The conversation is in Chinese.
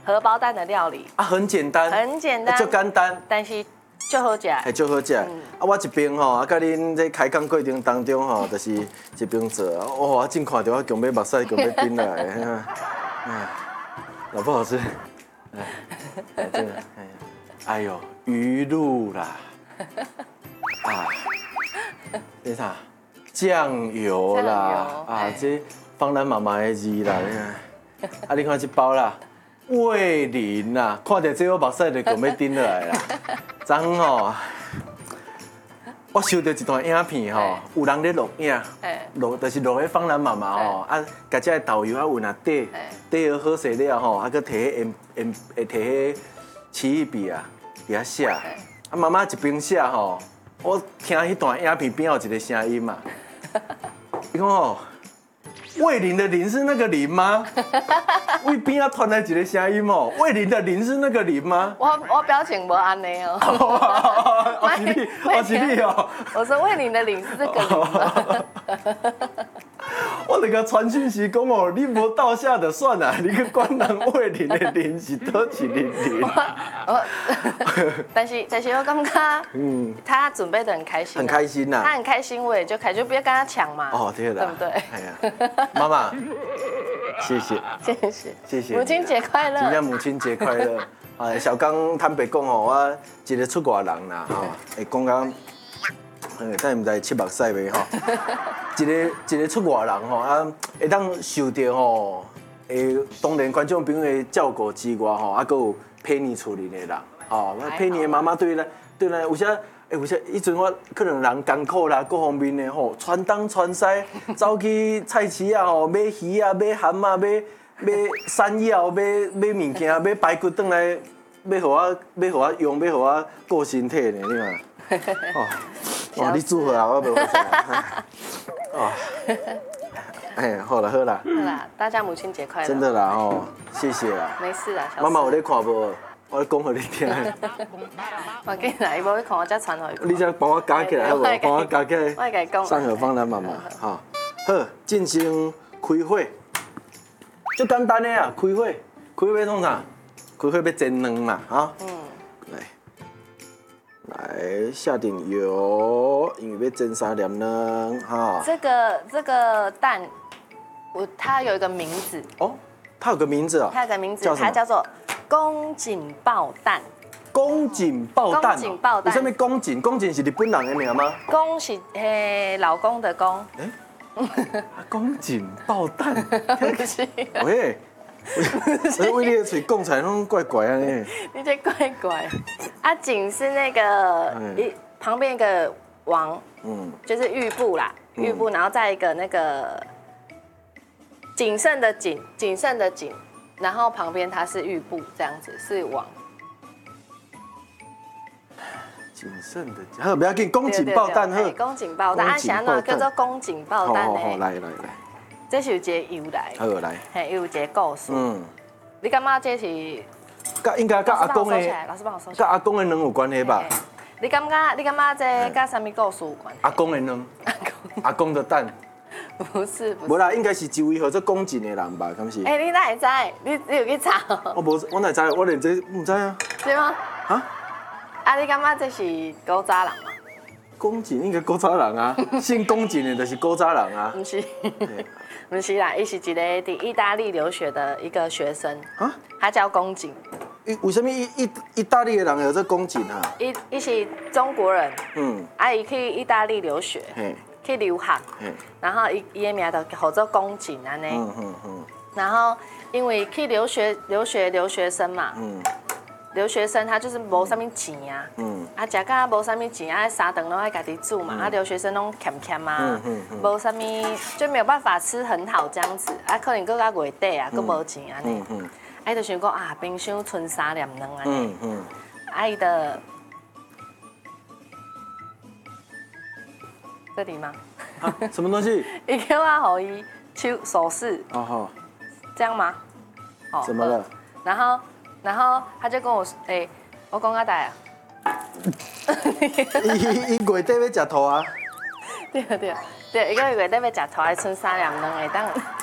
荷包蛋的料理啊，很简单， 很简单， 就简单， 但是就好食， 系就好食。啊，我一边吼，啊，甲恁这开讲过程当中吼，就是一边做，哇，正看到我强要目屎强要顶来，老不好吃，真的，哎呦，鱼露啦，啊，这啥？酱油啦，啊，这芳兰妈妈的字啦，你看，啊，你看这包啦。味淋啦，看到这我目屎就强要顶落来啦。昨吼，我收到一段影片吼，有人咧录影，就是录喺芳兰妈妈吼，啊，甲这豆油啊混啊底，底好好势了吼，啊，佮摕迄奇异笔啊，伫遐写，啊，妈妈一边写吼，我听迄段影片边有一个声音嘛，伊讲吼。味淋的淋是那个淋吗？为边啊传来一个声音哦，味淋的淋是那个淋吗？ 我表情无安尼哦。 我是你哦。 我说味淋的淋是这个淋吗？ 我那个传讯息讲哦，你无倒下的算啦，你去管人味淋的淋是倒一淋淋。 但是我感觉，他准备的很开心， 很开心呐。 他很开心，我也就开，就不要跟他抢嘛。 哦，对了， 对不对？ 哎呀，妈妈，谢谢，谢谢， 母亲节快乐！ 今天母亲节快乐。哎，小刚坦白讲哦，我一个出外人啦，吼，会讲讲。但唔知七目屎袂吼，一个出外人吼啊，会当受到吼，当然观众朋友的照顾之外吼，啊，佮有陪你处理的人，吼，陪你的妈妈对咱有些以前我可能人艰苦啦，各方面的吼，传东传西，走去菜市啊吼，买鱼啊，买蛤啊，买山药，买物件，买排骨转来，要互我用，要互我顾身体呢，你看。哦，哇！你祝贺啊，我袂好哦，哎，好啦， 大家母亲节快乐！ 真的啦，哦，谢谢啦。 没事啦， 妈妈有咧看无？我咧讲互你听。 我紧来，无去看我才传互伊。 你才帮我加起来好无？帮我加起来。 我甲伊讲。 上河芳兰妈妈，好，好，进行开火，就简单的啊，开火要创啥？开火要煎蛋嘛，啊。来下点油，因为要蒸3粒蛋哈。 这个蛋，它有一个名字哦，它有个名字哦。 它有个名字，它叫做宫颈爆蛋。 宫颈爆蛋。 宫颈爆蛋。 有啥物宫颈？宫颈是日本人的名吗？ 宫是老公的公。 宫颈爆蛋。 不是。 喂。所以为你的嘴讲出来拢怪怪啊呢。 你这怪怪。啊，颈是那个旁边一个王，就是玉部啦，玉部，然后再一个那个谨慎的谨，然后旁边它是玉部，这样子是王。 谨慎的，好，不要紧，宫颈爆蛋好。 宫颈爆蛋，啊，是安怎叫做宫颈爆蛋呢？ 好，来。 这是有一个由来， 好来， 嘿，有一个故事。你感觉这是？ 应该跟阿公的， 老师帮我收起来。 跟阿公的卵有关系吧？ 你感觉这跟什么故事有关？ 阿公的卵，阿公的蛋。 不是。 无啦，应该是一位叫做宫颈的人吧？敢是？ 你哪会知？你有去查？ 我哪知？我连这唔知啊。 是吗？啊，你感觉这是古早人吗？ 宫颈应该古早人啊，姓宫颈的就是古早人啊。 不是，不是啦，伊是一个在意大利留学的一个学生啊，他叫宫颈。 为什么意大利的人有这宫颈啊？ 伊是中国人，伊去意大利留学，去留学，然后伊的名就叫做宫颈安尼。然后因为去留学生嘛。留学生他就是无啥物钱啊，食甲无啥物钱啊，3顿拢爱家己煮嘛，留学生拢欠嘛，无啥物就没有办法吃很好这样子，可能搁到月底啊，搁无钱安尼，就想讲冰箱剩3粒卵安尼，伊的这里吗？ 什么东西？ 伊叫我予伊手势，这样吗？ 怎么了？ 然后他就跟我说：“我讲啊大啊。” 伊月底要食兔啊？ 对，伊个月底要食兔，还剩3粒卵会当